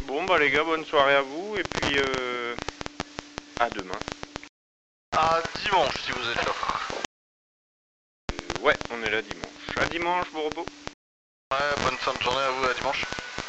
Bon bah les gars, bonne soirée à vous et puis à demain. À dimanche si vous êtes là. Ouais, on est là dimanche. À dimanche, Bourbeau. Ouais, bonne fin de journée à vous, à dimanche.